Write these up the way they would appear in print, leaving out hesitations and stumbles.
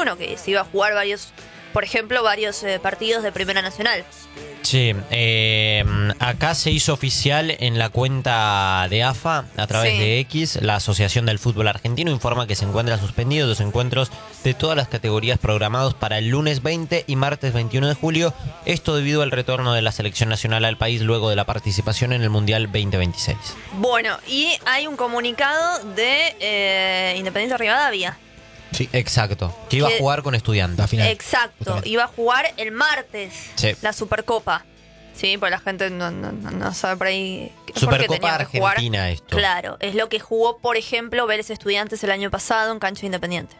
2021, que se iba a jugar varios partidos de Primera Nacional. Sí, acá se hizo oficial en la cuenta de AFA, a través de X, la Asociación del Fútbol Argentino informa que se encuentran suspendidos los encuentros de todas las categorías programados para el lunes 20 y martes 21 de julio, esto debido al retorno de la selección nacional al país luego de la participación en el Mundial 2026. Bueno, y hay un comunicado de Independiente Rivadavia. Sí, exacto. Que iba a jugar con Estudiantes. La final. Exacto, Justamente. iba a jugar el martes la Supercopa. Sí, pues la gente no sabe por ahí. Supercopa Argentina esto. Claro, es lo que jugó, por ejemplo, Vélez Estudiantes el año pasado en cancha Independiente.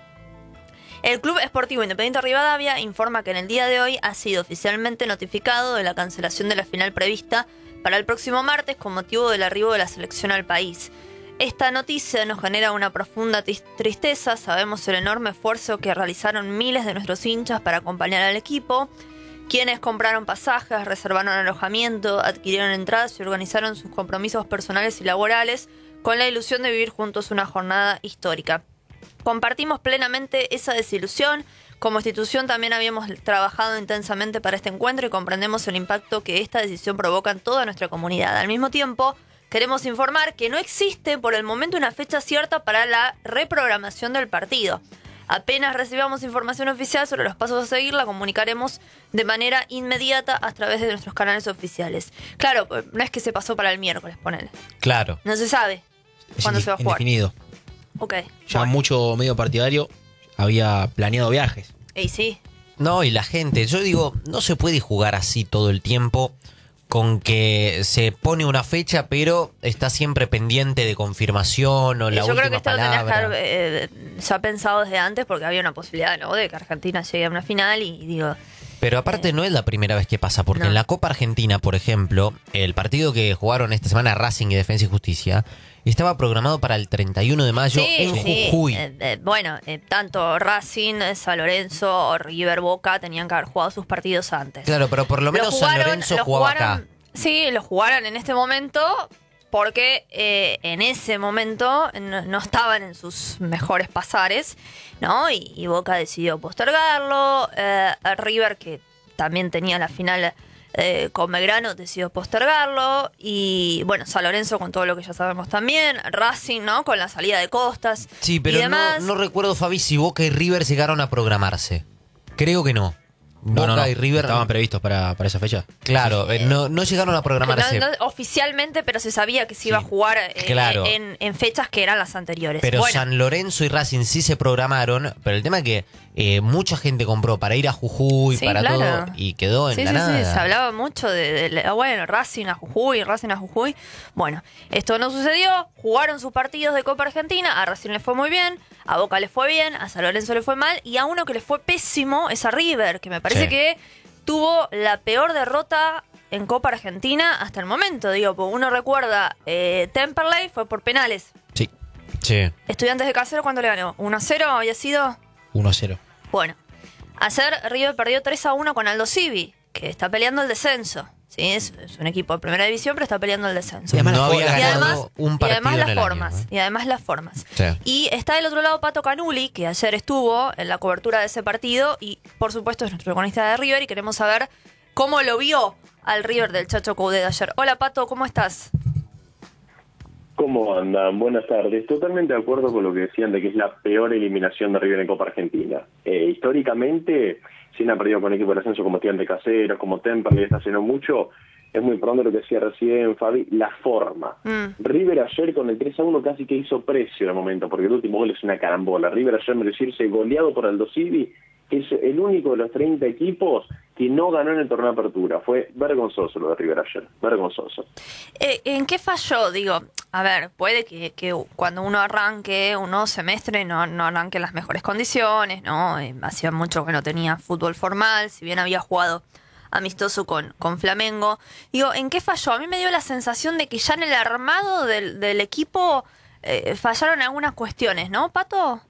El Club Esportivo Independiente Rivadavia informa que en el día de hoy ha sido oficialmente notificado de la cancelación de la final prevista para el próximo martes con motivo del arribo de la selección al país. Esta noticia nos genera una profunda tristeza. Sabemos el enorme esfuerzo que realizaron miles de nuestros hinchas para acompañar al equipo, quienes compraron pasajes, reservaron alojamiento, adquirieron entradas y organizaron sus compromisos personales y laborales con la ilusión de vivir juntos una jornada histórica. Compartimos plenamente esa desilusión. Como institución también habíamos trabajado intensamente para este encuentro y comprendemos el impacto que esta decisión provoca en toda nuestra comunidad. Al mismo tiempo, queremos informar que no existe por el momento una fecha cierta para la reprogramación del partido. Apenas recibamos información oficial sobre los pasos a seguir, la comunicaremos de manera inmediata a través de nuestros canales oficiales. Claro, no es que se pasó para el miércoles, ponele. Claro. No se sabe cuándo se va a jugar. Indefinido. Ok. Ya bueno. mucho medio partidario había planeado viajes. Y sí. No, y la gente, yo digo, no se puede jugar así todo el tiempo, con que se pone una fecha, pero está siempre pendiente de confirmación o la Yo última creo que esto lo tenías palabra. que haber ya pensado desde antes, porque había una posibilidad, ¿no?, de que Argentina llegue a una final y digo... Pero aparte no es la primera vez que pasa, porque en la Copa Argentina, por ejemplo, el partido que jugaron esta semana Racing y Defensa y Justicia estaba programado para el 31 de mayo en Jujuy. Tanto Racing, San Lorenzo, River, Boca tenían que haber jugado sus partidos antes. Claro, pero por lo menos San Lorenzo jugaba acá. Sí, lo jugaron en este momento porque en ese momento no estaban en sus mejores pasares, ¿no? Y Boca decidió postergarlo. River, que también tenía la final con Belgrano, decidió postergarlo. Y bueno, San Lorenzo con todo lo que ya sabemos también. Racing, ¿no?, con la salida de Costas. Sí, pero y demás. no recuerdo, Fabi, si Boca y River llegaron a programarse. Creo que no. Boca y River estaban previstos para esa fecha. Claro, no llegaron a programarse. No oficialmente, pero se sabía que se iba a jugar en fechas que eran las anteriores. Pero San Lorenzo y Racing sí se programaron, pero el tema es que mucha gente compró para ir a Jujuy, todo, y quedó en la nada. Sí, se hablaba mucho de Racing a Jujuy. Bueno, esto no sucedió, jugaron sus partidos de Copa Argentina, a Racing le fue muy bien, a Boca le fue bien, a San Lorenzo le fue mal, y a uno que le fue pésimo es a River, que me parece que tuvo la peor derrota en Copa Argentina hasta el momento. Digo, porque uno recuerda, Temperley fue por penales. Sí. Estudiantes de Casero, ¿cuánto le ganó? ¿1-0 había sido? 1-0. Bueno, ayer River perdió 3-1 con Aldo Civi, que está peleando el descenso. Sí, es un equipo de primera división, pero está peleando el descenso. Y además no había ganado un partido en el año, Y además las formas. Sí. Y está del otro lado Pato Canuli, que ayer estuvo en la cobertura de ese partido y, por supuesto, es nuestro cronista de River y queremos saber cómo lo vio al River del Chacho Coudet de ayer. Hola, Pato, ¿cómo estás? ¿Cómo andan? Buenas tardes. Totalmente de acuerdo con lo que decían de que es la peor eliminación de River en Copa Argentina. Históricamente, si han perdido con equipos de ascenso como Estudiantes Caseros, como Temperley, está haciendo mucho. Es muy pronto lo que decía recién Fabi, la forma. River ayer con el 3-1 casi que hizo precio de momento, porque el último gol es una carambola. River ayer mereció irse goleado por Aldo Civi, que es el único de los 30 equipos que no ganó en el torneo de apertura. Fue vergonzoso lo de River ayer, vergonzoso. ¿En qué falló? Digo, a ver, puede que cuando uno arranque un nuevo semestre no arranque en las mejores condiciones, ¿no? Hacía mucho que no tenía fútbol formal, si bien había jugado amistoso con Flamengo. Digo, ¿en qué falló? A mí me dio la sensación de que ya en el armado del equipo fallaron algunas cuestiones, ¿no, Pato?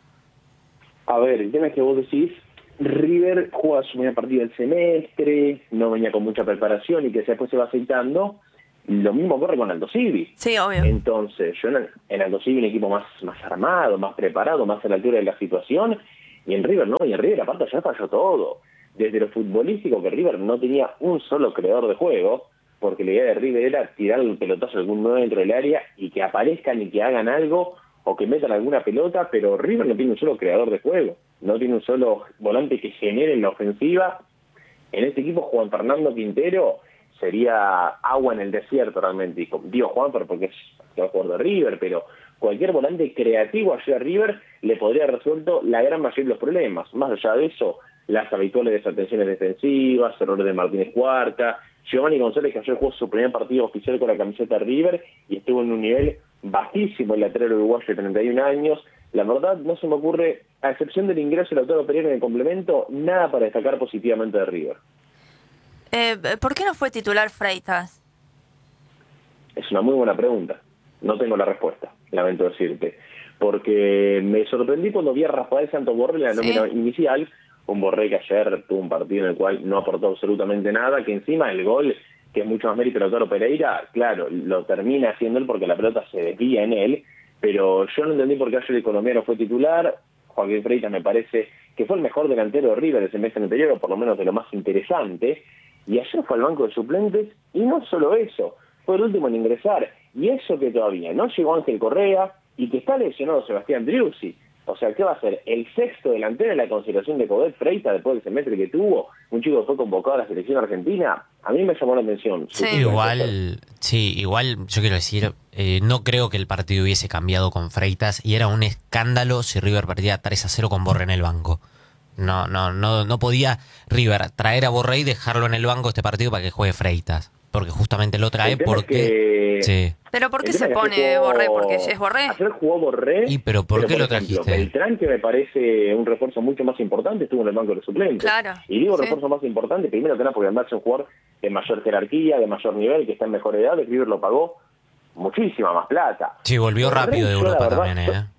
A ver, el tema es que vos decís, River juega su primera partida del semestre, no venía con mucha preparación y que después se va aceitando. Lo mismo ocurre con Aldo Civi. Sí, obvio. Entonces, yo en Aldo Civi, un equipo más armado, más preparado, más a la altura de la situación, Y en River no, y en River aparte ya falló todo. Desde lo futbolístico, que River no tenía un solo creador de juego, porque la idea de River era tirar el pelotazo a algún nuevo dentro del área y que aparezcan y que hagan algo o que metan alguna pelota, pero River no tiene un solo creador de juego, no tiene un solo volante que genere en la ofensiva. En este equipo Juan Fernando Quintero sería agua en el desierto realmente, y digo Juan porque es el jugador de River, pero cualquier volante creativo allá a River le podría haber resuelto la gran mayoría de los problemas. Más allá de eso, las habituales desatenciones defensivas, errores de Martínez Cuarta, Giovanni González, que ayer jugó su primer partido oficial con la camiseta de River y estuvo en un nivel bajísimo, el lateral uruguayo de 31 años. La verdad, no se me ocurre, a excepción del ingreso de Lautaro Pereira en el complemento, nada para destacar positivamente de River. ¿Por qué no fue titular Freitas? Es una muy buena pregunta. No tengo la respuesta, lamento decirte. Porque me sorprendí cuando vi a Rafael Santos Borré en la nómina inicial, un Borré que ayer tuvo un partido en el cual no aportó absolutamente nada, que encima el gol, que es mucho más mérito de Lautaro Pereira, claro, lo termina haciendo él porque la pelota se desvía en él, pero yo no entendí por qué ayer el colombiano fue titular. Joaquín Freitas me parece que fue el mejor delantero de River el semestre anterior, o por lo menos de lo más interesante, y ayer fue al banco de suplentes, y no solo eso, fue el último en ingresar, y eso que todavía no llegó Ángel Correa, y que está lesionado Sebastián Driussi. O sea, ¿qué va a ser? El sexto delantero en la consideración de Coudet Freitas después del semestre que tuvo, un chico que fue convocado a la selección argentina. A mí me llamó la atención. Igual yo quiero decir, no creo que el partido hubiese cambiado con Freitas, y era un escándalo si River perdía 3-0 con Borré en el banco. No podía River traer a Borré y dejarlo en el banco este partido para que juegue Freitas, porque justamente lo trae porque... Sí. ¿Pero por qué se pone Borré? ¿Porque es Borré? Ayer jugó Borré. ¿Pero por qué por lo ejemplo, trajiste? Beltrán, que me parece un refuerzo mucho más importante, estuvo en el banco de suplentes. Claro. Y digo refuerzo más importante, primero que nada porque además es un jugador de mayor jerarquía, de mayor nivel, que está en mejor edad. El River lo pagó muchísima más plata. Sí, volvió rápido de Europa también,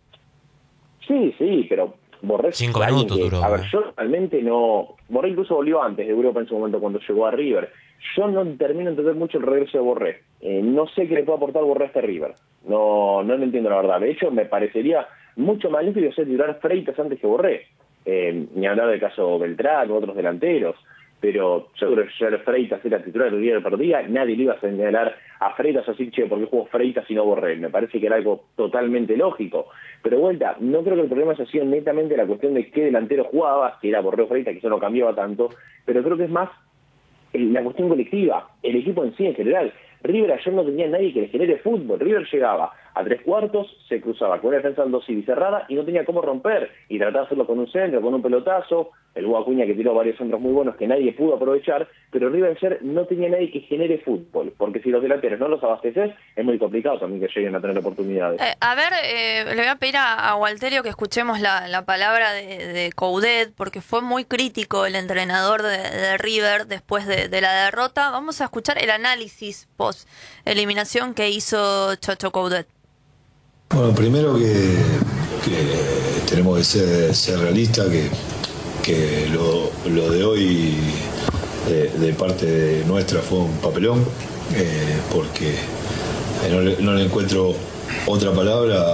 Sí, pero Borré... 5 minutos duró. A ver, yo realmente no... Borré incluso volvió antes de Europa en su momento cuando llegó a River. Yo no termino de entender mucho el regreso de Borré. No sé qué le puede aportar Borré a este River. No lo entiendo la verdad. De hecho, me parecería mucho más limpio ser titular Freitas antes que Borré. Ni hablar del caso Beltrán u otros delanteros. Pero yo creo que ya Freitas era titular el día del partido. Nadie le iba a señalar a Freitas así, che, ¿por qué jugó Freitas y no Borré? Me parece que era algo totalmente lógico. Pero vuelta, no creo que el problema haya sido netamente la cuestión de qué delantero jugaba, si era Borré o Freitas, que eso no cambiaba tanto. Pero creo que es más la cuestión colectiva, el equipo en sí en general. River ayer no tenía nadie que le genere fútbol. River llegaba a 3/4, se cruzaba con una defensa en 2 y cerrada y no tenía cómo romper, y trataba de hacerlo con un centro, con un pelotazo. El Hugo Acuña, que tiró varios centros muy buenos que nadie pudo aprovechar, pero River ayer no tenía nadie que genere fútbol, porque si los delanteros no los abasteces, es muy complicado también que lleguen a tener oportunidades. Le voy a pedir a Walterio que escuchemos la palabra de Coudet, porque fue muy crítico el entrenador de River después de la derrota. Vamos a escuchar el análisis post-eliminación que hizo Chocho Coudet. Bueno, primero que tenemos que ser realistas, que lo de hoy de parte nuestra fue un papelón, porque no le encuentro otra palabra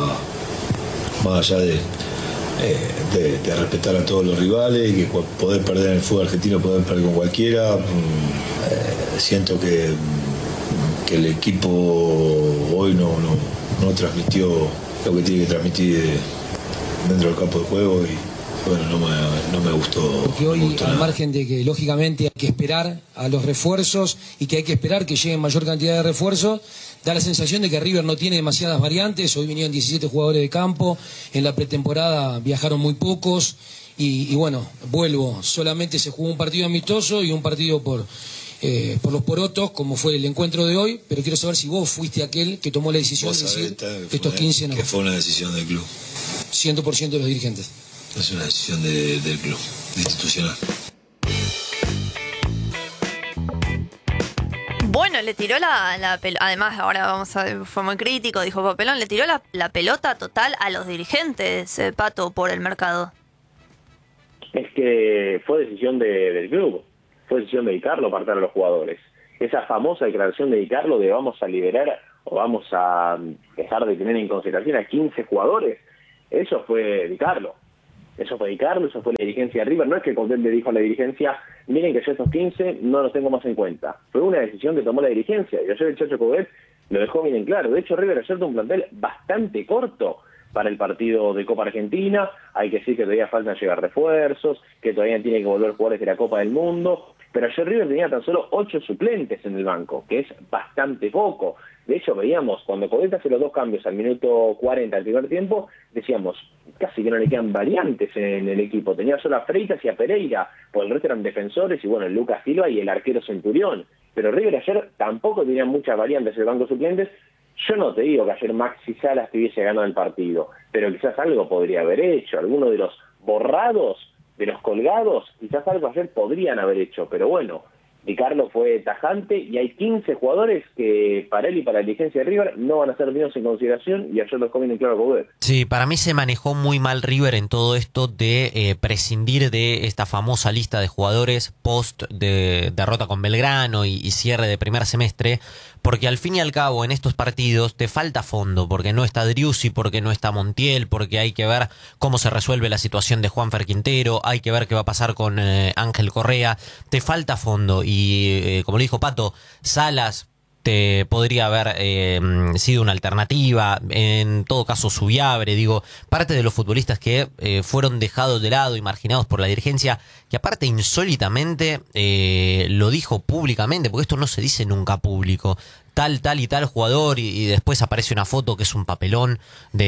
más allá de respetar a todos los rivales, y que poder perder en el fútbol argentino, poder perder con cualquiera. Siento que el equipo hoy no transmitió lo que tiene que transmitir dentro del campo de juego, y bueno, no me gustó. Porque hoy, al nada. margen de que lógicamente hay que esperar a los refuerzos y que hay que esperar que lleguen mayor cantidad de refuerzos, da la sensación de que River no tiene demasiadas variantes. Hoy vinieron 17 jugadores de campo, en la pretemporada viajaron muy pocos, y bueno, solamente se jugó un partido amistoso y un partido por los porotos, como fue el encuentro de hoy. Pero quiero saber si vos fuiste aquel que tomó la decisión de decir que estos 15 no. Que fue una decisión del club. 100% de los dirigentes. Es una decisión del club, institucional. Bueno, le tiró la pelota. Además, ahora fue muy crítico, dijo Papelón, le tiró la pelota total a los dirigentes, Pato, por el mercado. Es que fue decisión del club. Fue decisión de Di Carlo apartar a los jugadores. Esa famosa declaración de Di Carlo de vamos a liberar o vamos a dejar de tener en consideración a 15 jugadores, eso fue Di Carlo. Eso fue Di Carlo, eso fue la dirigencia de River. No es que Coudet le dijo a la dirigencia, miren que yo estos 15 no los tengo más en cuenta. Fue una decisión que tomó la dirigencia. Y ayer el Chacho Coudet lo dejó bien en claro. De hecho, River ayer tuvo un plantel bastante corto para el partido de Copa Argentina. Hay que decir que todavía faltan llegar refuerzos, que todavía tiene que volver jugadores de la Copa del Mundo. Pero ayer River tenía tan solo 8 suplentes en el banco, que es bastante poco. De hecho, veíamos, cuando Coudet hace los 2 cambios al minuto 40 del primer tiempo, decíamos, casi que no le quedan variantes en el equipo. Tenía solo a Freitas y a Pereira, porque el resto eran defensores, y bueno, Lucas Silva y el arquero Centurión. Pero River ayer tampoco tenía muchas variantes en el banco de suplentes. Yo no te digo que ayer Maxi Salas tuviese ganado el partido, pero quizás algo podría haber hecho. Alguno de los borrados, de los colgados, quizás algo ayer podrían haber hecho, pero bueno, Di Carlo fue tajante y hay 15 jugadores que para él y para la dirigencia de River no van a ser tenidos en consideración, y ayer los comen en claro Coudet. Sí, para mí se manejó muy mal River en todo esto de prescindir de esta famosa lista de jugadores post de derrota con Belgrano y cierre de primer semestre, porque al fin y al cabo en estos partidos te falta fondo, porque no está Driussi, porque no está Montiel, porque hay que ver cómo se resuelve la situación de Juanfer Quintero, hay que ver qué va a pasar con Ángel Correa, te falta fondo y como le dijo Pato, Salas te podría haber sido una alternativa, en todo caso Subiabre, digo, parte de los futbolistas que fueron dejados de lado y marginados por la dirigencia, que aparte insólitamente lo dijo públicamente, porque esto no se dice nunca público, tal y tal jugador, y después aparece una foto que es un papelón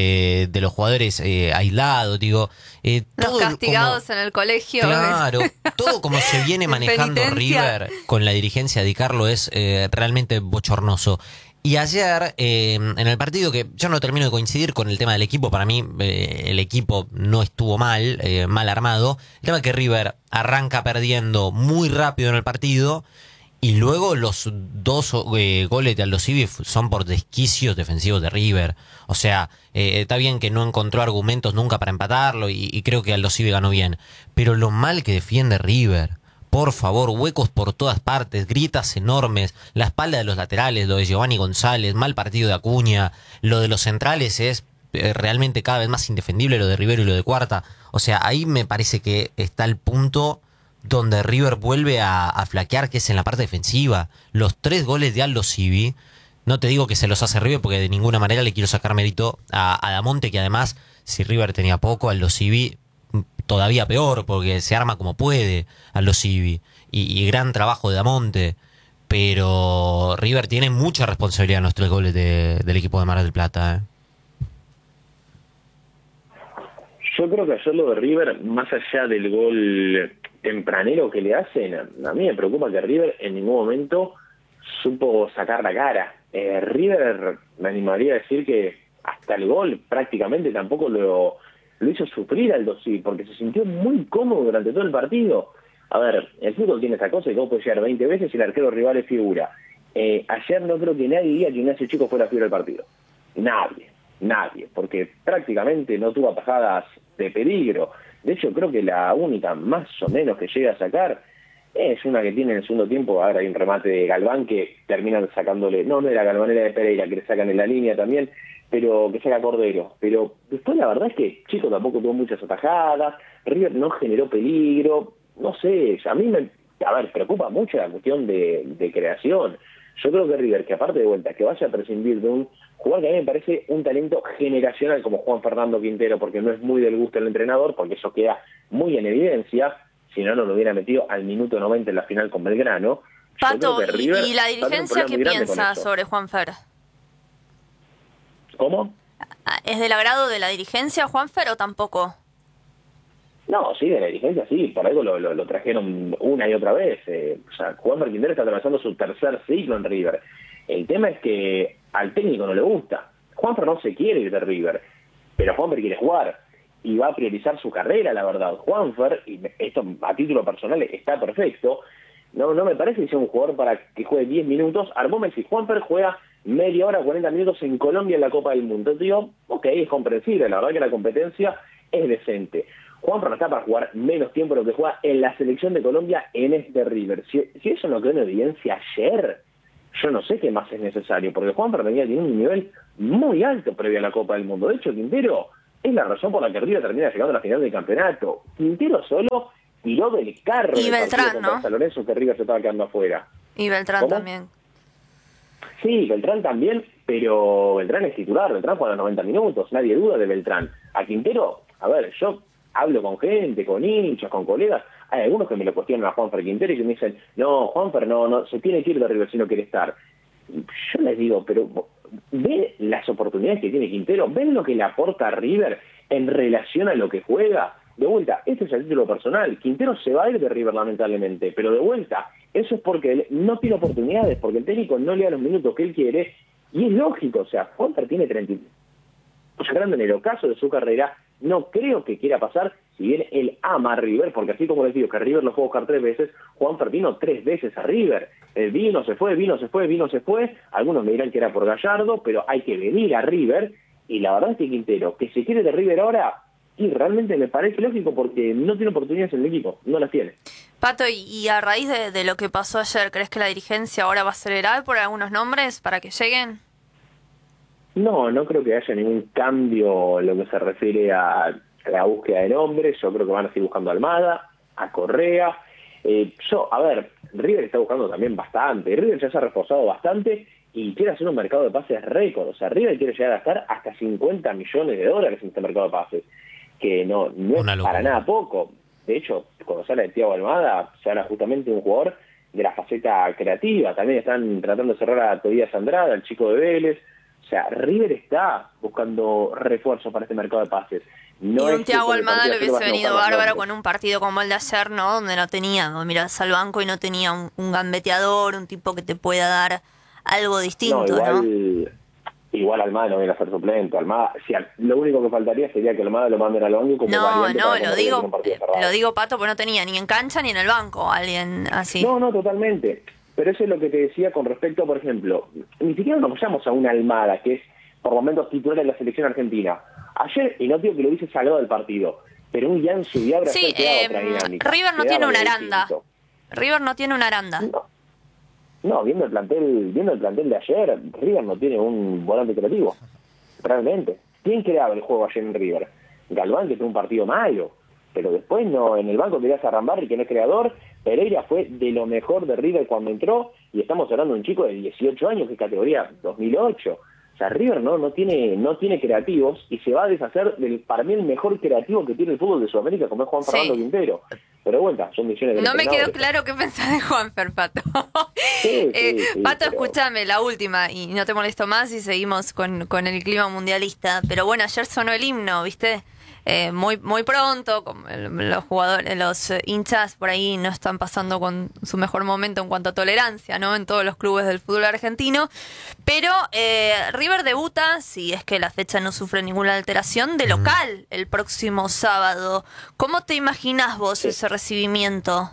de los jugadores aislados, digo. Los castigados como, en el colegio. Claro, todo como se viene manejando River con la dirigencia de Di Carlo es realmente bochornoso. Y ayer, en el partido, que yo no termino de coincidir con el tema del equipo, para mí el equipo no estuvo mal armado. El tema es que River arranca perdiendo muy rápido en el partido, y luego los 2 goles de Aldo Civi son por desquicios defensivos de River. O sea, está bien que no encontró argumentos nunca para empatarlo, y creo que Aldo Civi ganó bien. Pero lo mal que defiende River, por favor, huecos por todas partes, grietas enormes, la espalda de los laterales, lo de Giovanni González, mal partido de Acuña, lo de los centrales es realmente cada vez más indefendible, lo de Rivero y lo de Cuarta. O sea, ahí me parece que está el punto donde River vuelve a flaquear, que es en la parte defensiva. Los 3 goles de Aldo Civi, no te digo que se los hace River, porque de ninguna manera le quiero sacar mérito a Damonte, que además, si River tenía poco, Aldo Civi todavía peor, porque se arma como puede Aldo Civi, y gran trabajo de Damonte, pero River tiene mucha responsabilidad en los 3 goles del equipo de Mar del Plata. Yo creo que ayer lo de River, más allá del gol tempranero que le hacen, a mí me preocupa que River en ningún momento supo sacar la cara. River, me animaría a decir que hasta el gol prácticamente tampoco lo hizo sufrir al Dossi, porque se sintió muy cómodo durante todo el partido. A ver, el fútbol tiene esta cosa, que vos podés llegar 20 veces y el arquero rival es figura. Ayer no creo que nadie diga que Ignacio Chico fuera figura del partido. Nadie, porque prácticamente no tuvo atajadas de peligro. De hecho, creo que la única más o menos que llega a sacar es una que tiene en el segundo tiempo. Ahora hay un remate de Galván que terminan sacándole, no era Galván, era de Pereira, que le sacan en la línea también, pero que saca Cordero. Pero después la verdad es que Chico tampoco tuvo muchas atajadas, River no generó peligro, no sé, a mí preocupa mucho la cuestión de creación. Yo creo que River, que aparte de vuelta, que vaya a prescindir de un jugador que a mí me parece un talento generacional como Juan Fernando Quintero, porque no es muy del gusto del entrenador, porque eso queda muy en evidencia, si no lo hubiera metido al minuto 90 en la final con Belgrano. Pato, ¿y la dirigencia qué piensa sobre Juanfer? ¿Cómo? ¿Es del agrado de la dirigencia Juanfer o tampoco? No, sí, de la dirigencia sí, por algo lo trajeron una y otra vez. O sea, Juanfer Quintero está atravesando su 3er ciclo en River. El tema es que al técnico no le gusta. Juanfer no se quiere ir de River, pero Juanfer quiere jugar y va a priorizar su carrera, la verdad. Juanfer, y esto a título personal está perfecto, no me parece que sea un jugador para que juegue 10 minutos. Armó Messi, Juanfer juega media hora, 40 minutos en Colombia en la Copa del Mundo. Entonces digo, ok, es comprensible, la verdad que la competencia es decente. Juanfer no está para jugar menos tiempo de lo que juega en la selección de Colombia en este River. Si eso no quedó en evidencia ayer, yo no sé qué más es necesario, porque Juanfer venía teniendo un nivel muy alto previo a la Copa del Mundo. De hecho, Quintero es la razón por la que River termina llegando a la final del campeonato. Quintero solo tiró del carro Y el Beltrán, partido contra ¿no? San Lorenzo, que River se estaba quedando afuera. Y Beltrán ¿Cómo? también. Sí, Beltrán también, pero Beltrán es titular, Beltrán juega los 90 minutos, nadie duda de Beltrán. A Quintero, a ver, yo hablo con gente, con hinchas, con colegas, hay algunos que me lo cuestionan a Juanfer Quintero y que me dicen, no, Juanfer no, se tiene que ir de River si no quiere estar. Yo les digo, pero ve las oportunidades que tiene Quintero, ven lo que le aporta a River en relación a lo que juega. De vuelta, este es el título personal. Quintero se va a ir de River lamentablemente, pero de vuelta, eso es porque él no tiene oportunidades, porque el técnico no le da los minutos que él quiere, y es lógico, o sea, Juanfer tiene 30, grande en el ocaso de su carrera, no creo que quiera pasar, si bien él ama a River, porque así como les digo que River lo fue a buscar 3 veces, Juanfer vino 3 veces a River, vino, se fue, algunos me dirán que era por Gallardo, pero hay que venir a River, y la verdad es que Quintero, que se quiere de River ahora, y realmente me parece lógico porque no tiene oportunidades en el equipo, no las tiene. Pato, y a raíz de lo que pasó ayer, ¿crees que la dirigencia ahora va a acelerar por algunos nombres para que lleguen? No creo que haya ningún cambio en lo que se refiere a la búsqueda de nombres. Yo creo que van a seguir buscando a Almada, a Correa. River está buscando también bastante. River ya se ha reforzado bastante y quiere hacer un mercado de pases récord. O sea, River quiere llegar a gastar hasta $50 millones en este mercado de pases, que no es para nada poco. De hecho, cuando se habla de Thiago Almada, se habla justamente de un jugador de la faceta creativa. También están tratando de cerrar a Tobías Andrada, el chico de Vélez. O sea, River está buscando refuerzos para este mercado de pases. No y un Thiago Almada le hubiese venido bárbaro con con un partido como el de ayer, ¿no? Donde no tenía, mirás al banco y no tenía un gambeteador, un tipo que te pueda dar algo distinto, ¿no? Igual Almada no viene a ser suplente. Almada, lo único que faltaría sería que Almada lo manden al banco como variante para lo digo, Pato, porque no tenía ni en cancha ni en el banco alguien así. No, totalmente. Pero eso es lo que te decía con respecto, por ejemplo, ni siquiera nos vayamos a una Almada, que es por momentos titular de la selección argentina. Ayer, y no digo que lo hubiese salado del partido, pero un Jan Subiabra sí, otra dinámica. River no tiene una aranda. River no tiene una aranda. No, viendo el plantel de ayer, River no tiene un volante creativo. Realmente. ¿Quién creaba el juego ayer en River? Galván, que tuvo un partido malo. Pero después no, en el banco tenías a Rambarri, que no es creador. Pereira fue de lo mejor de River cuando entró, y estamos hablando de un chico de 18 años, que es categoría 2008. O sea, River no tiene creativos, y se va a deshacer del, para mí, el mejor creativo que tiene el fútbol de Sudamérica, como es Juan Fernando Quintero. Pero bueno, son misiones de no me quedó claro qué pensás de Juanfer, Pato. Sí, Pato, pero... escúchame, la última, y no te molesto más y seguimos con el clima mundialista. Pero bueno, ayer sonó el himno, ¿viste? Muy pronto, como los jugadores, los hinchas por ahí no están pasando con su mejor momento en cuanto a tolerancia, ¿no? En todos los clubes del fútbol argentino. Pero River debuta, si es que la fecha no sufre ninguna alteración, de local el próximo sábado. ¿Cómo te imaginas vos ese recibimiento?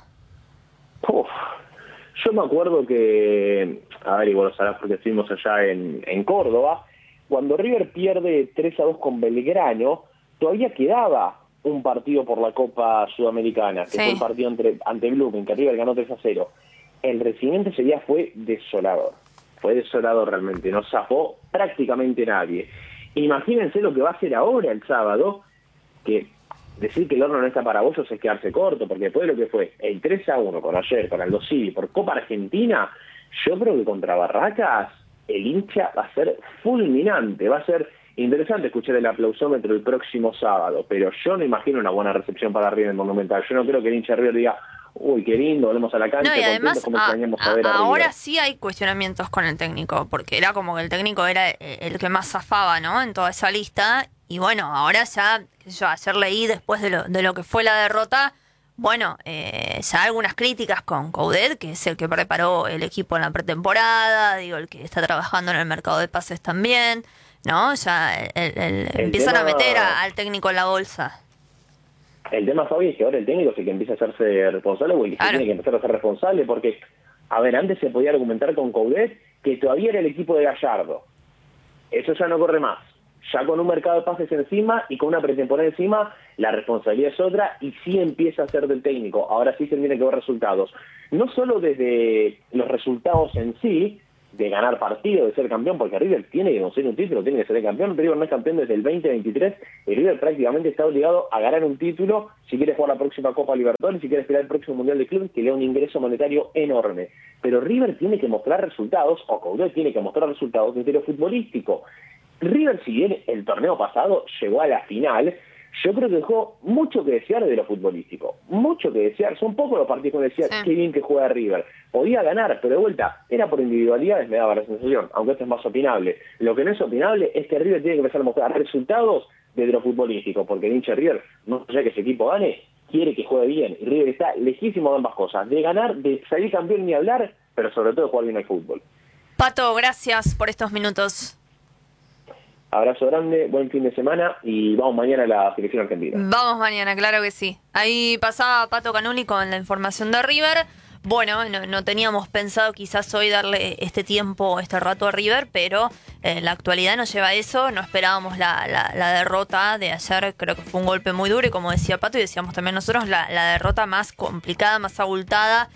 Yo me acuerdo que, y vos lo sabrás porque estuvimos allá en Córdoba, cuando River pierde 3-2 con Belgrano, todavía quedaba un partido por la Copa Sudamericana, que fue el partido ante Blooming, que River ganó 3-0. El recibimiento ese día fue desolador realmente, no zafó prácticamente nadie. Imagínense lo que va a hacer ahora el sábado, que decir que el horno no está para bollos es quedarse corto, porque después de lo que fue el 3-1 con ayer, con Aldo Civi, por Copa Argentina, yo creo que contra Barracas el hincha va a ser fulminante, va a ser interesante escuchar el aplausómetro el próximo sábado, pero yo no imagino una buena recepción para River en el Monumental. Yo no creo que el hincha de River diga, uy, qué lindo, volvemos a la cancha. No, y además, como extrañamos a ver a ahora River. sí hay cuestionamientos con el técnico, porque era como que el técnico era el que más zafaba, ¿no? En toda esa lista. Y bueno, ahora ya, qué sé yo, ayer leí después de lo que fue la derrota, bueno, ya algunas críticas con Coudet, que es el que preparó el equipo en la pretemporada, digo, el que está trabajando en el mercado de pases también, ¿no? Ya empiezan a meter al técnico en la bolsa. El tema, Fabi, es que ahora el técnico es el que empieza a hacerse responsable, o el que tiene que empezar a ser responsable, porque, antes se podía argumentar con Coudet que todavía era el equipo de Gallardo. Eso ya no corre más. Ya con un mercado de pases encima y con una pretemporada encima, la responsabilidad es otra y sí empieza a ser del técnico. Ahora sí se tiene que ver resultados. No solo desde los resultados en sí, de ganar partido, de ser campeón, porque River tiene que conseguir un título, tiene que ser el campeón. River no es campeón desde el 2023 y River prácticamente está obligado a ganar un título si quiere jugar la próxima Copa Libertadores, si quiere esperar el próximo Mundial de Clubes, que le da un ingreso monetario enorme. Pero River tiene que mostrar resultados, o Coudet tiene que mostrar resultados desde lo futbolístico. River, si bien el torneo pasado llegó a la final, yo creo que dejó mucho que desear de lo futbolístico, mucho que desear. Son pocos los partidos que decía, qué bien que juega River. Podía ganar, pero de vuelta, era por individualidades, me daba la sensación, aunque esto es más opinable. Lo que no es opinable es que River tiene que empezar a mostrar resultados desde lo futbolístico, porque el hincha de River, no ya que ese equipo gane, quiere que juegue bien. Y River está lejísimo de ambas cosas, de ganar, de salir campeón ni hablar, pero sobre todo de jugar bien al fútbol. Pato, gracias por estos minutos. Abrazo grande, buen fin de semana y vamos mañana a la selección argentina. Vamos mañana, claro que sí. Ahí pasaba Pato Canuli con la información de River. Bueno, no teníamos pensado quizás hoy darle este tiempo, este rato a River, pero la actualidad nos lleva a eso. No esperábamos la derrota de ayer, creo que fue un golpe muy duro y como decía Pato y decíamos también nosotros, la derrota más complicada, más abultada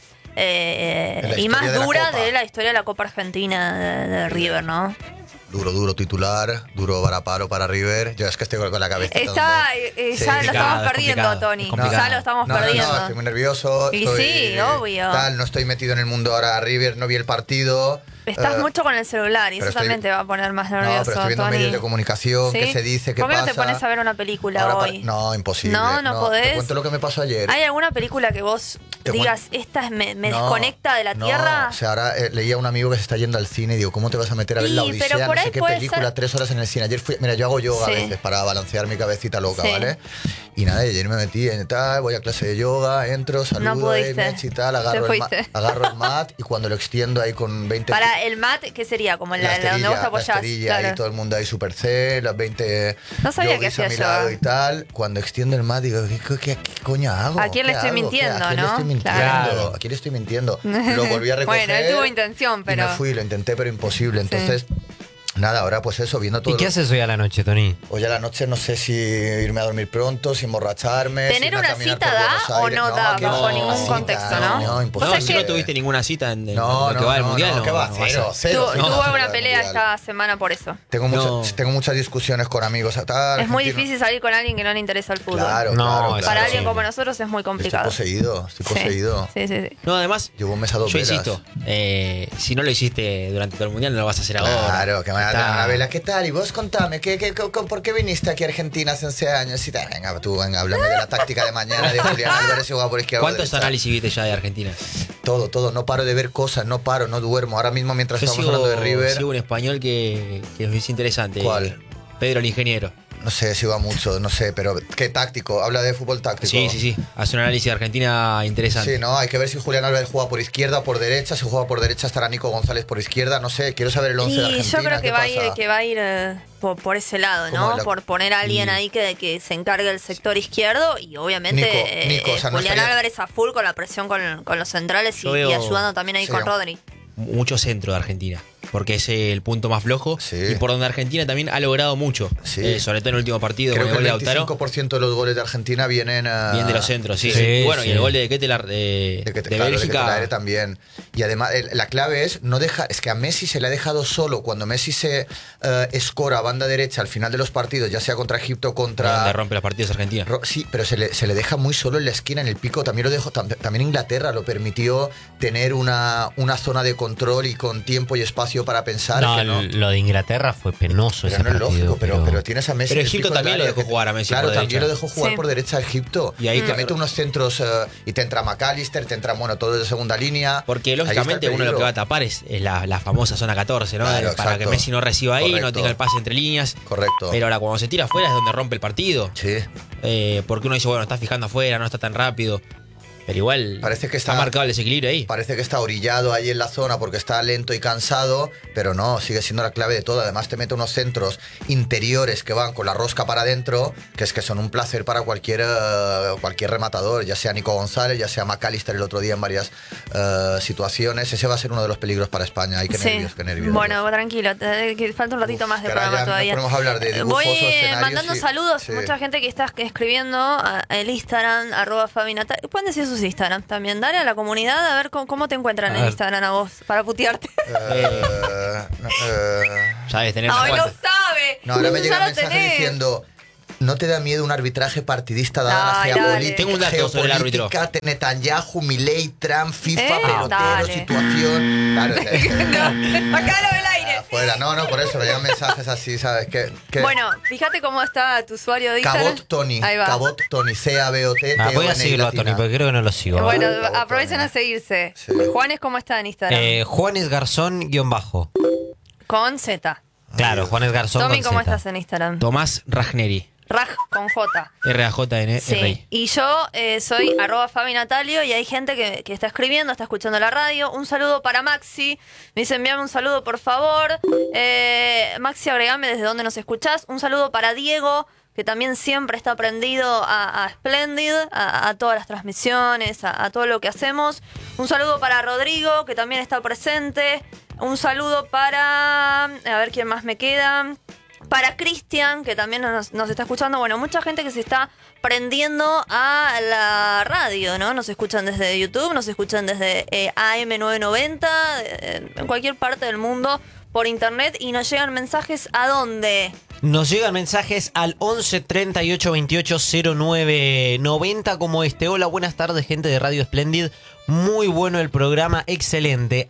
y más dura de la historia de la Copa Argentina de River, ¿no? Duro titular, duro varapalo para River. Yo es que estoy con la cabeza. Ya lo estamos perdiendo, Tony. Ya lo estamos perdiendo. No, estoy muy nervioso. Y sí, obvio. No estoy metido en el mundo ahora River, no vi el partido. Estás mucho con el celular y eso también te va a poner más nervioso, No, pero estoy viendo Tony. medios de comunicación, qué se dice, qué pasa. ¿Por qué no te pones a ver una película ahora hoy? No, imposible. No podés. Te cuento lo que me pasó ayer. ¿Hay alguna película que vos digas, esta me desconecta de la tierra? O sea, ahora leía a un amigo que se está yendo al cine y digo, ¿cómo te vas a meter a ver La Odisea? No sé qué película, 3 horas en el cine. Ayer mira, yo hago yoga a veces para balancear mi cabecita loca, ¿vale? Y nada, ayer me metí en tal, voy a clase de yoga, entro, saludo, me y tal, agarro el mat y cuando lo extiendo ahí con 20... Para el mat, ¿qué sería? Como la donde vos te apoyás. La esterilla, claro. Ahí todo el mundo ahí super zen, las 20 no sabía que hacía a mi lado y tal. Cuando extiendo el mat digo, ¿qué coño hago? ¿A quién le estoy mintiendo, ¿A quién le estoy mintiendo? Claro. ¿A quién le estoy mintiendo? Lo volví a recoger. Bueno, él tuvo intención, pero... Y me fui, lo intenté, pero imposible. Entonces... Nada, ahora pues eso, viendo todo. ¿Y qué haces hoy a la noche, Tony? Hoy a la noche no sé si irme a dormir pronto, si emborracharme. ¿Tener una cita da o no da bajo ningún contexto, no? No, imposible. Si no tuviste ninguna cita en lo que va del Mundial. No, que va, cero. Tuve una pelea esta semana por eso. Tengo muchas discusiones con amigos. Es muy difícil salir con alguien que no le interesa el fútbol. Claro. Para alguien como nosotros es muy complicado. Estoy poseído. Sí. No, además, llevo un mes a 2 velas. Yo insisto, si no lo hiciste durante todo el Mundial, no lo vas a hacer ahora. Claro, que me van a dar una vela. ¿Qué tal? Y vos contame, ¿por qué viniste aquí a Argentina hace 11 años? Y venga, háblame de la táctica de mañana de Julián Álvarez y juega por izquierda. ¿Cuántos análisis viste ya de Argentina? Todo. No paro de ver cosas, no duermo. Ahora mismo, mientras estamos hablando de River... Sigo un español que es interesante. ¿Cuál? Pedro el Ingeniero. No sé, sigo a mucho, no sé, pero ¿qué táctico? Habla de fútbol táctico. Sí. Hace un análisis de Argentina interesante. Sí, no, hay que ver si Julián Álvarez juega por izquierda o por derecha. Si juega por derecha estará Nico González por izquierda. No sé, quiero saber el 11 de Argentina. Y yo creo que va a ir por ese lado, ¿no? Por poner a alguien ahí que se encargue del sector izquierdo y obviamente Nico, o sea, Julián Álvarez a full con la presión con los centrales y ayudando también ahí con Rodri. Mucho centro de Argentina, porque es el punto más flojo y por donde Argentina también ha logrado mucho, sobre todo en el último partido. Creo con el que gol de Lautaro. 25% de los goles de Argentina vienen de los centros, sí. Bueno, y el gol de Ketelaere de Bélgica también. Y además la clave es no dejar, es que a Messi se le ha dejado solo cuando Messi se escora a banda derecha al final de los partidos, ya sea contra Egipto, donde rompe los partidos Argentina. Sí, pero se le deja muy solo en la esquina, en el pico. También lo dejó, también Inglaterra lo permitió tener una zona de control y con tiempo y espacio para pensar. Lo de Inglaterra fue penoso. Pero no es lógico, pero tienes a Messi. Pero Egipto también lo dejó jugar a Messi. Claro, por también lo dejó jugar por derecha a Egipto. Y ahí te mete unos centros y te entra McAllister, te entra, todos de segunda línea. Porque lógicamente uno lo que va a tapar es la famosa zona 14, ¿no? Claro, para que Messi no reciba ahí, no tenga el pase entre líneas. Correcto. Pero ahora cuando se tira afuera es donde rompe el partido. Sí. Porque uno dice, bueno, está fijando afuera, no está tan rápido. Pero igual parece que está marcado el desequilibrio ahí. Parece que está orillado ahí en la zona porque está lento y cansado, pero no, sigue siendo la clave de todo. Además te mete unos centros interiores que van con la rosca para adentro, que son un placer para cualquier rematador, ya sea Nico González, ya sea McAllister el otro día en varias situaciones. Ese va a ser uno de los peligros para España. Qué nervios. Bueno, tranquilo, que falta un ratito más de programa todavía. Podemos hablar de dibujos, voy escenarios mandando saludos, mucha gente que está escribiendo el Instagram, @FabiNatal. Pueden decir sus tenemos Instagram también. Dale a la comunidad a ver cómo te encuentran en Instagram a vos, para putearte. Sabes, tener ¡Ay, lo sabe! No, ahora me llega Ya un lo mensaje tenés. diciendo: ¿no te da miedo un arbitraje partidista dada Ay, la dale. geopolítica? Tengo un dato sobre el árbitro. Netanyahu, Milei, Trump, FIFA, pelotero, dale. situación. Claro, Sacalo del aire. afuera. No, por eso me llegan mensajes así, ¿sabes? Que Bueno, fíjate cómo está tu usuario de Instagram. Cabot Tony. Ahí va. Cabot Tony, C-A-B-O-T. Voy a seguirlo a Tony, porque creo que no lo sigo. Bueno, Cabot aprovechen Tony. a seguirse. Sí. Juanes, ¿cómo está en Instagram? Juanes Garzón _. Con Z. Claro, Juanes Garzón Tommy, con ¿cómo Z. estás en Instagram? Tomás Ragneri. Raj con J. R-A-J-N-R-I. Sí, y yo soy @FabiNatalio y hay gente que está escribiendo, está escuchando la radio. Un saludo para Maxi. Me dice, envíame un saludo, por favor. Maxi, agregame desde dónde nos escuchás. Un saludo para Diego, que también siempre está prendido a Splendid, a todas las transmisiones, a todo lo que hacemos. Un saludo para Rodrigo, que también está presente. Un saludo para... A ver quién más me queda. Para Cristian, que también nos está escuchando. Bueno, mucha gente que se está prendiendo a la radio, ¿no? Nos escuchan desde YouTube, nos escuchan desde AM990, en cualquier parte del mundo, por internet. Y nos llegan mensajes ¿a dónde? Nos llegan mensajes al 11 38 28 09 90 como este. Hola, buenas tardes, gente de Radio Splendid. Muy bueno el programa, excelente.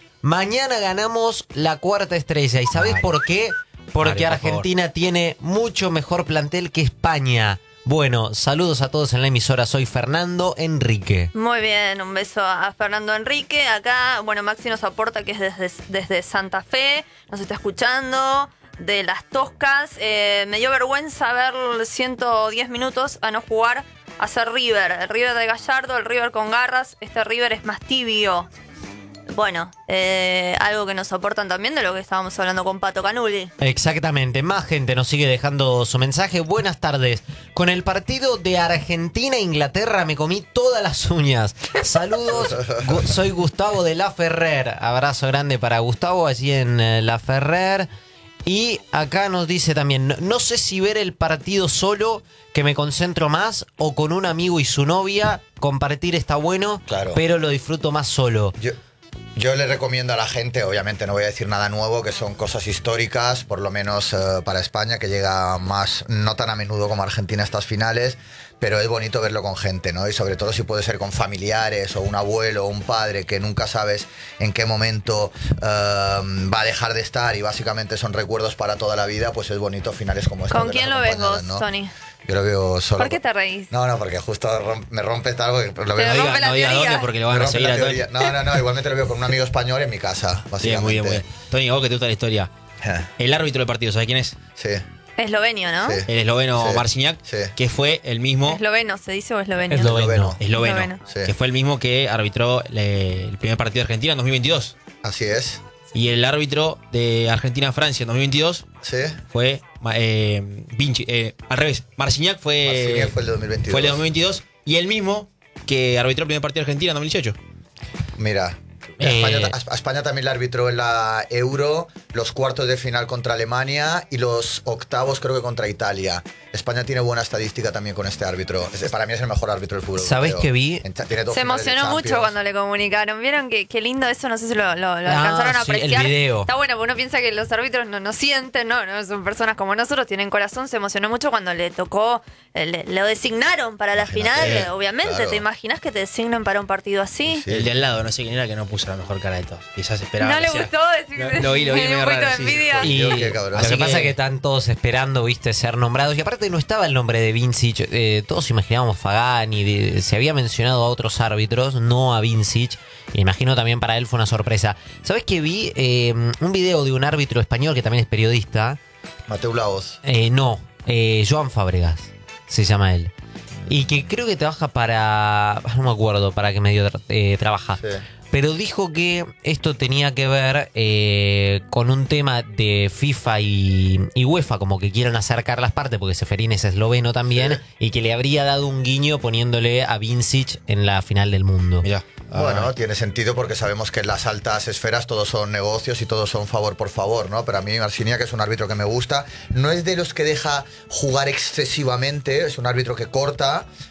Mañana ganamos la 4ª estrella. ¿Y sabés por qué? Porque Dale, por Argentina tiene mucho mejor plantel que España. Bueno, saludos a todos en la emisora. Soy Fernando Enrique. Muy bien, un beso a Fernando Enrique. Acá, bueno, Maxi nos aporta que es desde Santa Fe, nos está escuchando, de Las Toscas. Me dio vergüenza ver 110 minutos a no jugar, a ser River. El River de Gallardo, el River con garras. Este River es más tibio. Bueno, algo que nos aportan también de lo que estábamos hablando con Pato Canuli. Exactamente, más gente nos sigue dejando su mensaje. Buenas tardes. Con el partido de Argentina-Inglaterra me comí todas las uñas. Saludos, soy Gustavo de La Ferrer. Abrazo grande para Gustavo allí en La Ferrer. Y acá nos dice también, no sé si ver el partido solo, que me concentro más, o con un amigo y su novia. Compartir está bueno, Claro. pero lo disfruto más solo. Yo le recomiendo a la gente, obviamente no voy a decir nada nuevo, que son cosas históricas, por lo menos para España, que llega más, no tan a menudo como Argentina a estas finales, pero es bonito verlo con gente, ¿no? Y sobre todo si puede ser con familiares o un abuelo o un padre que nunca sabes en qué momento va a dejar de estar y básicamente son recuerdos para toda la vida, pues es bonito finales como esta. ¿Con quién lo ves vos, Tony? Yo lo veo solo. ¿Por qué te reís? No, porque justo me rompe algo que lo Te veo. rompe la No diga teoría. dónde porque lo Me van a rompe seguir la a Tony. teoría. No, igualmente lo veo con un amigo español en mi casa, básicamente. Bien, muy bien, muy bien. Tony, vos que te gusta la historia. El árbitro del partido, ¿sabes quién es? Sí. Eslovenio, ¿no? Sí. El esloveno Sí. Marciniak, Sí. que fue el mismo... Esloveno, ¿se dice o eslovenio? Esloveno. Esloveno. Sí. Que fue el mismo que arbitró el primer partido de Argentina en 2022. Así es. Y el árbitro de Argentina-Francia en 2022 Sí. fue Vinci. Al revés, Marciniak Marciniak fue el de 2022. Fue el de 2022. Y el mismo que arbitró el primer partido de Argentina en 2018. Mira. A España también le arbitró en la Euro, los cuartos de final contra Alemania y los octavos creo que contra Italia. España tiene buena estadística también con este árbitro. Para mí es el mejor árbitro del fútbol. ¿Sabés europeo. qué vi? Tiene dos Se finales de emocionó mucho Champions. cuando le comunicaron. ¿Vieron qué lindo eso? No sé si lo alcanzaron a sí, el apreciar. video. Está bueno, porque uno piensa que los árbitros no sienten, no son personas como nosotros, tienen corazón. Se emocionó mucho cuando le tocó, lo designaron para la Imagínate, final. Obviamente, claro. ¿te imaginas que te designen para un partido así? Sí. El de al lado, no sé quién era, que no puso la mejor cara de todos. Quizás esperaba. ¿No que le sea- gustó decir Lo vi, un medio poquito raro, de sí. envidia? Y Dios, qué cabrón. lo Así que pasa que- es que están todos esperando, viste, ser nombrados. Y aparte no estaba el nombre de Vincic. Todos imaginábamos Fagani. Se había mencionado a otros árbitros, no a Vincic. Y imagino también para él fue una sorpresa. ¿Sabes qué vi? Un video de un árbitro español que también es periodista. Mateu Laoz. Joan Fábregas se llama él. Y que creo que trabaja para... No me acuerdo para qué medio trabaja. Sí. Pero dijo que esto tenía que ver con un tema de FIFA y UEFA, como que quieren acercar las partes, porque Seferín es esloveno también, Sí. y que le habría dado un guiño poniéndole a Vincic en la final del mundo. Mirá. Bueno, tiene sentido porque sabemos que en las altas esferas todos son negocios y todos son favor por favor, ¿no? Pero a mí Marciniak es un árbitro que me gusta. No es de los que deja jugar excesivamente, es un árbitro que corta,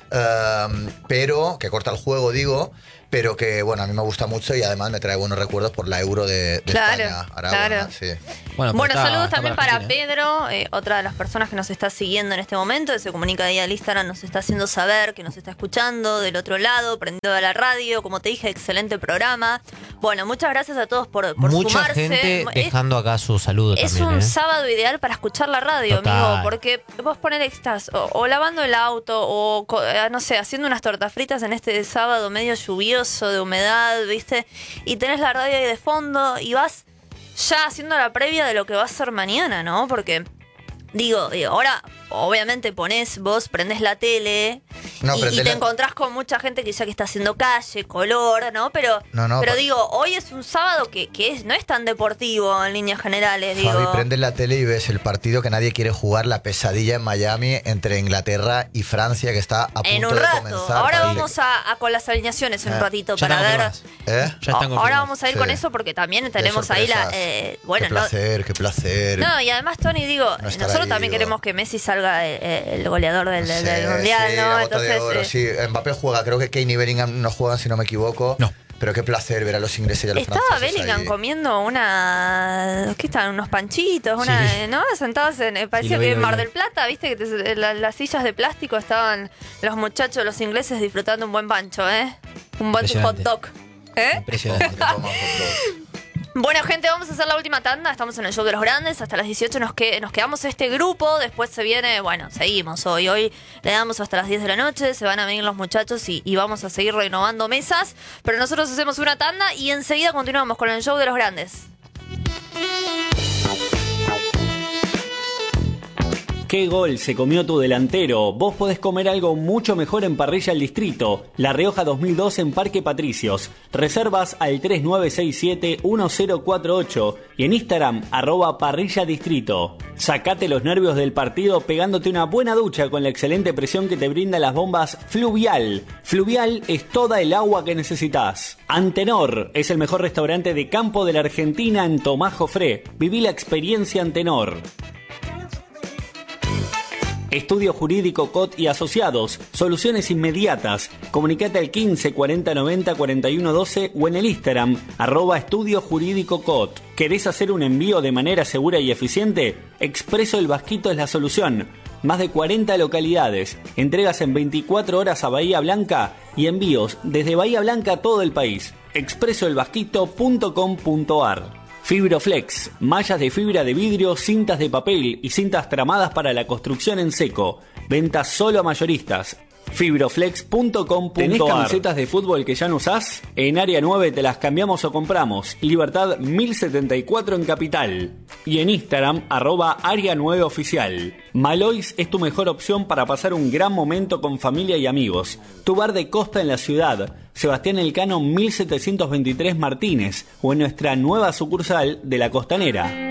pero que corta el juego, digo, pero que, bueno, a mí me gusta mucho y además me trae buenos recuerdos por la Euro de España. Aragona, sí. Bueno, saludos también para Pedro, otra de las personas que nos está siguiendo en este momento, que se comunica ahí al Instagram, nos está haciendo saber que nos está escuchando del otro lado, prendido a la radio, como te dije, excelente programa. Bueno, muchas gracias a todos por mucha sumarse. Gente dejando acá su saludo es también. Es un sábado ideal para escuchar la radio, Total. amigo, porque vos poner estás o lavando el auto o, no sé, haciendo unas tortas fritas en este sábado medio lluvioso, de humedad, ¿viste? Y tenés la radio ahí de fondo y vas ya haciendo la previa de lo que va a ser mañana, ¿no? Porque, digo, ahora obviamente prendés la tele y te encontrás con mucha gente que está haciendo calle, color, ¿no? Pero digo, hoy es un sábado que no es tan deportivo en líneas generales, digo. Fabi, prendes la tele y ves el partido que nadie quiere jugar, la pesadilla en Miami entre Inglaterra y Francia, que está a punto de comenzar. Ahora vamos a con las alineaciones en un ratito para ver. Ahora vamos a ir con eso porque también tenemos ahí la... Qué placer. No, y además, Tony, digo, nosotros también queremos que Messi salga el goleador del Mundial, ¿no? Entonces, sí, Mbappé juega, creo que Kane y Bellingham no juegan, si no me equivoco. No. Pero qué placer ver a los ingleses y a los franceses. Estaba Bellingham ahí comiendo ¿qué están? Unos panchitos, ¿no? Sentados parecía que en Mar del Plata, viste, que las sillas de plástico estaban los muchachos, los ingleses disfrutando un buen pancho, un buen hot dog. Impresionante. Bueno, gente, vamos a hacer la última tanda. Estamos en el Show de los Grandes. Hasta las 18 nos quedamos este grupo. Después se viene, seguimos hoy. Hoy le damos hasta las 10 de la noche. Se van a venir los muchachos y vamos a seguir renovando mesas. Pero nosotros hacemos una tanda y enseguida continuamos con el Show de los Grandes. ¿Qué gol se comió tu delantero? Vos podés comer algo mucho mejor en Parrilla El Distrito, La Rioja 2002 en Parque Patricios. Reservas al 3967-1048 y en Instagram @parrilladistrito. Sacate los nervios del partido pegándote una buena ducha con la excelente presión que te brinda las bombas Fluvial. Fluvial es toda el agua que necesitas. Antenor es el mejor restaurante de campo de la Argentina en Tomás Jofré. Viví la experiencia Antenor. Estudio Jurídico COT y Asociados, soluciones inmediatas. Comunicate al 15 40 90 41 12 o en el Instagram @Estudio Jurídico COT. ¿Querés hacer un envío de manera segura y eficiente? Expreso El Vasquito es la solución. Más de 40 localidades, entregas en 24 horas a Bahía Blanca y envíos desde Bahía Blanca a todo el país. expresoelvasquito.com.ar. Fibroflex, mallas de fibra de vidrio, cintas de papel y cintas tramadas para la construcción en seco. Ventas solo a mayoristas. Fibroflex.com.ar. ¿Tenés camisetas de fútbol que ya no usás? En Área 9 te las cambiamos o compramos. Libertad 1074 en Capital. Y en Instagram @Área 9 Oficial. Malois es tu mejor opción para pasar un gran momento con familia y amigos. Tu bar de costa en la ciudad. Sebastián Elcano 1723 Martínez o en nuestra nueva sucursal de La Costanera.